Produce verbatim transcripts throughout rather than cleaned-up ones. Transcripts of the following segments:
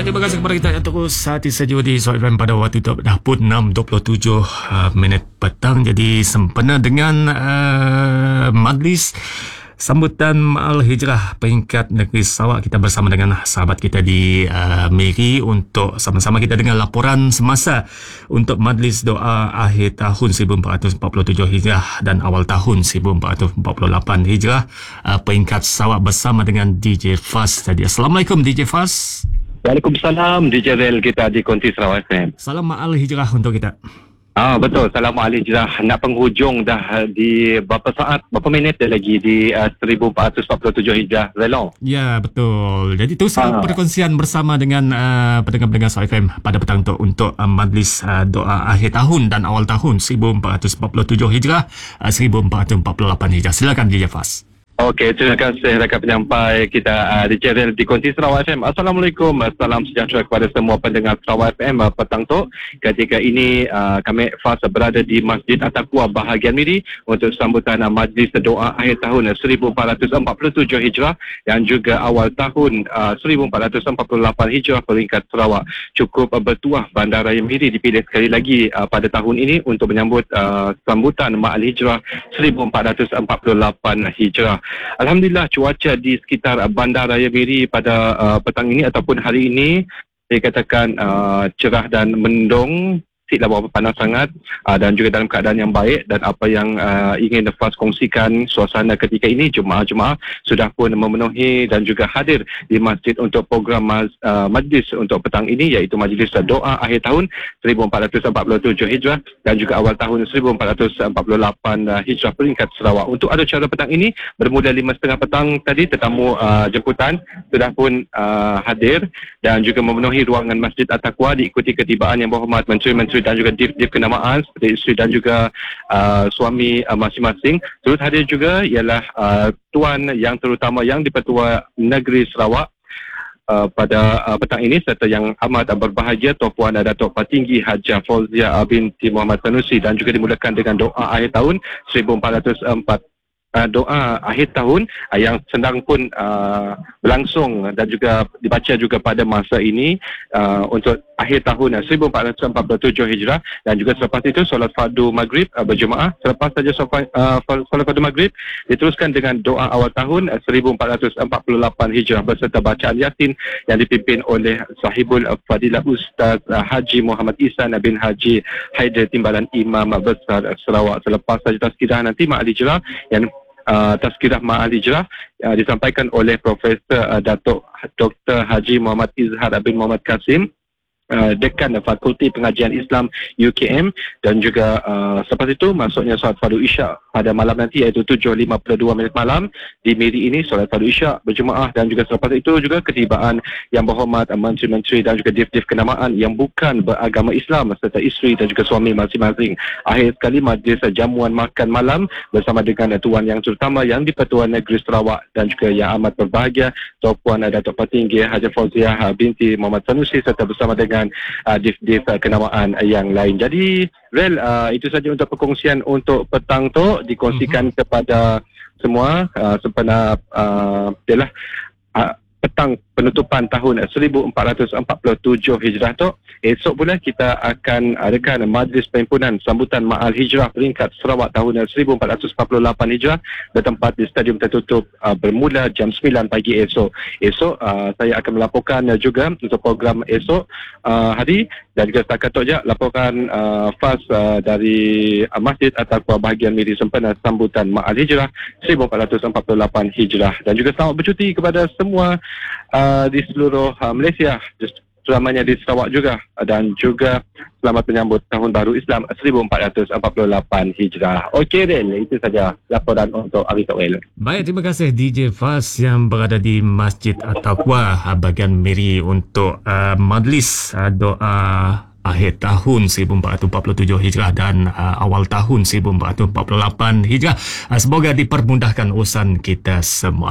Baik, terima kasih kepada kita yang terus hati sejuk di Soal F M pada waktu itu dah pun enam dua puluh tujuh uh, minit petang. Jadi sempena dengan uh, majlis sambutan Ma'al Hijrah peringkat negeri Sarawak, kita bersama dengan sahabat kita di uh, Miri untuk sama-sama kita dengar laporan semasa untuk majlis doa akhir tahun seribu empat ratus empat puluh tujuh Hijrah dan awal tahun seribu empat ratus empat puluh lapan Hijrah uh, peringkat Sarawak bersama dengan D J Faz tadi. Assalamualaikum D J Faz. Waalaikumsalam, D J Rel kita di Konti Sarawak F M. Salam Ma'al Hijrah untuk kita. Ah betul, salam Ma'al Hijrah. Nak penghujung dah di berapa saat, berapa minit dah lagi di uh, seribu empat ratus empat puluh tujuh Hijrah, Relong. Ya, betul. Jadi itu Ah. perkongsian bersama dengan uh, pendengar-pendengar Soal F M pada petang untuk untuk uh, majlis uh, doa akhir tahun dan awal tahun seribu empat ratus empat puluh tujuh Hijrah, uh, seribu empat ratus empat puluh lapan Hijrah. Silakan D J Faz. Okey, terima kasih rakan penyampai kita uh, di channel di Konti Sarawak F M. Assalamualaikum, salam sejahtera kepada semua pendengar Sarawak F M uh, petang tu. Ketika ini uh, kami Faz berada di Masjid At-Taqwa bahagian Miri untuk sambutan uh, majlis doa akhir tahun uh, seribu empat ratus empat puluh tujuh Hijrah dan juga awal tahun uh, seribu empat ratus empat puluh lapan Hijrah peringkat Sarawak. Cukup uh, bertuah Bandaraya Miri dipilih sekali lagi uh, pada tahun ini untuk menyambut uh, sambutan Ma'al Hijrah seribu empat ratus empat puluh lapan Hijrah. Alhamdulillah, cuaca di sekitar Bandaraya Miri pada uh, petang ini ataupun hari ini saya katakan uh, cerah dan mendung, tidaklah berapa panas sangat, uh, dan juga dalam keadaan yang baik. Dan apa yang uh, ingin Faz kongsikan suasana ketika ini, jemaah-jemaah sudah pun memenuhi dan juga hadir di masjid untuk program maj, uh, majlis untuk petang ini, iaitu majlis doa akhir tahun seribu empat ratus empat puluh tujuh Hijrah dan juga awal tahun seribu empat ratus empat puluh lapan uh, Hijrah peringkat Sarawak. Untuk acara petang ini bermula lima tiga puluh petang tadi, tetamu uh, jemputan sudah pun uh, hadir dan juga memenuhi ruangan Masjid At-Taqwa diikuti ketibaan Yang Berhormat Menteri-Menteri dan juga div-div kenamaan seperti isteri dan juga uh, suami uh, masing-masing. Turut hadir juga ialah uh, tuan yang terutama yang di-Pertua Negeri Sarawak Uh, pada uh, petang ini, serta yang amat uh, berbahagia Tuan Datuk Patinggi Hajah Fauzia binti Muhammad Sanusi, dan juga dimulakan dengan doa akhir tahun seribu empat ratus empat Uh, doa akhir tahun uh, yang sedang pun uh, berlangsung dan juga dibaca juga pada masa ini uh, untuk akhir tahun uh, seribu empat ratus empat puluh tujuh Hijrah. Dan juga selepas itu solat fardu maghrib uh, berjemaah. Selepas saja solat, uh, solat fardu maghrib diteruskan dengan doa awal tahun uh, seribu empat ratus empat puluh lapan Hijrah beserta bacaan Yasin yang dipimpin oleh Sahibul Fadilah Ustaz uh, Haji Muhammad Ihsan bin Haji Haider Timbalan Imam Besar Sarawak. Selepas saja tazkirah nanti Ma'al Hijrah yang Uh, tazkirah Ma'al Hijrah uh, disampaikan oleh Profesor uh, Datuk Doktor Haji Muhammad Izhar bin Muhammad Kasim, uh, Dekan Fakulti Pengajian Islam U K M. Dan juga uh, selepas itu masuknya solat fardu Isyak pada malam nanti, iaitu tujuh lima puluh dua minit malam di Miri ini solat fardu Isyak berjemaah. Dan juga selepas itu juga ketibaan Yang Berhormat Menteri-Menteri dan juga div-div kenamaan yang bukan beragama Islam serta isteri dan juga suami masing-masing. Akhir sekali majlis jamuan makan malam bersama dengan tuan yang terutama yang di-Pertua Negeri Sarawak dan juga yang amat berbahagia Tuan Datuk Patinggi Hajah Fauzia binti Muhammad Sanusi serta bersama dengan uh, div-div uh, kenamaan yang lain. Jadi Rel, uh, itu saja untuk perkongsian untuk petang tu, dikongsikan mm-hmm. kepada semua uh, sempena uh, ialah uh, petang penutupan tahun seribu empat ratus empat puluh tujuh Hijrah tu. Esok pula kita akan adakan majlis perhimpunan sambutan Ma'al Hijrah peringkat Sarawak tahun seribu empat ratus empat puluh lapan Hijrah bertempat di stadium tertutup uh, bermula jam sembilan pagi esok. Esok uh, saya akan melaporkan uh, juga untuk program esok uh, hari. Dan juga setakat tu je laporan uh, Faz uh, dari uh, Masjid At-Taqwa bahagian Miri sempena sambutan Ma'al Hijrah seribu empat ratus empat puluh lapan Hijrah. Dan juga selamat bercuti kepada semua uh, di seluruh uh, Malaysia, terutamanya di Sarawak juga, dan juga selamat menyambut Tahun Baru Islam seribu empat ratus empat puluh lapan Hijrah. Okey Ren, itu saja laporan untuk hari Tawel. Baik, terima kasih D J Faz yang berada di Masjid At-Taqwa bahagian Miri untuk uh, majlis uh, doa akhir tahun seribu empat ratus empat puluh tujuh Hijrah dan uh, awal tahun seribu empat ratus empat puluh lapan Hijrah. Uh, semoga dipermudahkan urusan kita semua.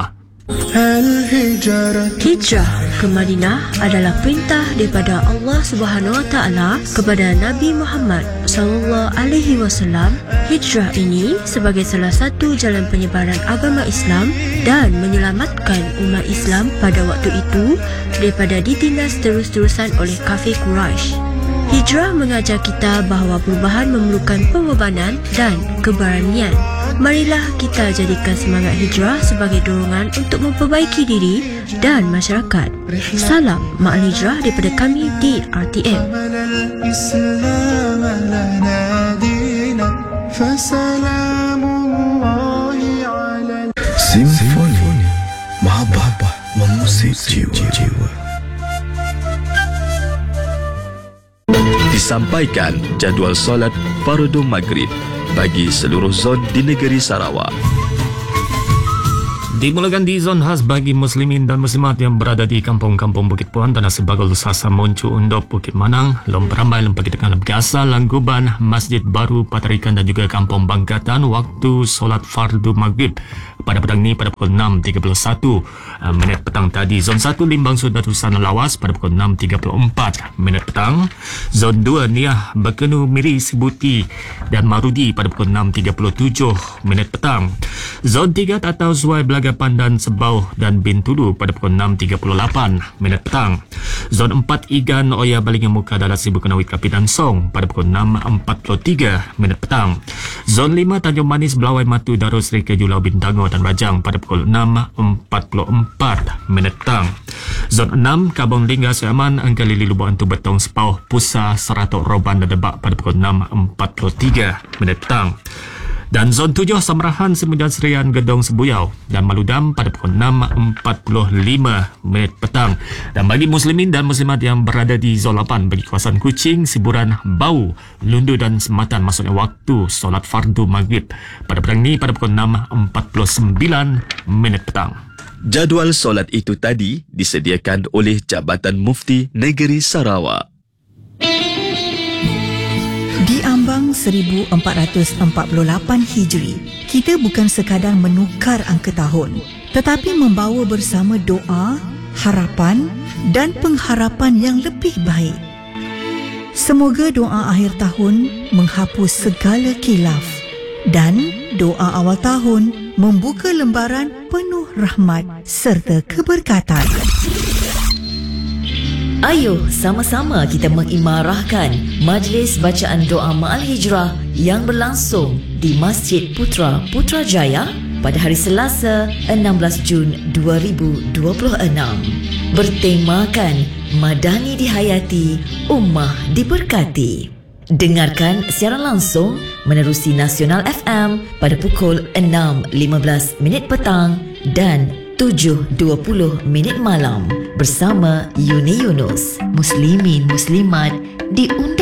Hijrah ke Madinah adalah perintah daripada Allah Subhanahu Wa Taala kepada Nabi Muhammad sallallahu alaihi wasallam. Hijrah ini sebagai salah satu jalan penyebaran agama Islam dan menyelamatkan umat Islam pada waktu itu daripada ditindas terus-terusan oleh kafir Quraisy. Hijrah mengajar kita bahawa perubahan memerlukan pengorbanan dan keberanian. Marilah kita jadikan semangat hijrah sebagai dorongan untuk memperbaiki diri dan masyarakat. Salam Ma'al Hijrah daripada kami di R T M. Simfoni Mahabbah mengusik jiwa-jiwa. Disampaikan jadual solat Fardu Maghrib bagi seluruh zon di negeri Sarawak. Dimulakan di zon khas bagi muslimin dan muslimat yang berada di kampung-kampung Bukit Puan, Tanah Sebagul, Sasa, Moncu, Undop, Bukit Manang, Lom Perambai, Lom Pagi Tengah, Lom Asal, Langguban, Masjid Baru, Patarikan dan juga Kampung Bangkatan waktu solat Fardu Maghrib pada petang ini pada pukul enam tiga puluh satu minit petang tadi. Zon satu Limbang Sudah Tusan Lawas pada pukul enam tiga puluh empat minit petang. Zon dua Niah Bekenu Miri Sibuti dan Marudi pada pukul enam tiga puluh tujuh minit petang. Zon tiga Tatau Zuai Belaga Pandan Sebau dan Bintulu pada pukul enam tiga puluh lapan minit petang. Zon empat Igan Oya Balingan Muka Dalat Sibu Kenawit Kapitan Song pada pukul enam empat puluh tiga minit petang. Zon lima Tanjung Manis Belawai Matu Darus Seri Kejulau Bintango dan Rajang pada pukul enam empat puluh empat minit petang. Zon enam Kabong Lingga Suaman Angka Lili Lubuk Antu Betong Sepauh Pusa Seratok Roban dan Debak pada pukul enam empat puluh tiga minit petang. Dan zon tujuh Samarahan Sembilan Serian Gedong Sebuyau dan Maludam pada pukul enam empat puluh lima minit petang. Dan bagi muslimin dan muslimat yang berada di zon lapan bagi kawasan Kuching, Siburan, Bau, Lundu dan Sematan, maksudnya waktu solat Fardu Maghrib pada petang ini pada pukul enam empat puluh sembilan minit petang. Jadual solat itu tadi disediakan oleh Jabatan Mufti Negeri Sarawak. Di ambang seribu empat ratus empat puluh lapan Hijri, kita bukan sekadar menukar angka tahun, tetapi membawa bersama doa, harapan dan pengharapan yang lebih baik. Semoga doa akhir tahun menghapus segala khilaf dan doa awal tahun membuka lembaran penuh rahmat serta keberkatan. Ayuh sama-sama kita mengimarahkan majlis bacaan doa Ma'al Hijrah yang berlangsung di Masjid Putra Putrajaya pada hari Selasa enam belas Jun dua ribu dua puluh enam bertemakan Madani dihayati, Ummah diberkati. Dengarkan siaran langsung menerusi Nasional F M pada pukul enam lima belas minit petang dan tujuh dua puluh minit malam bersama Yuni Yunus. Muslimin Muslimat diundang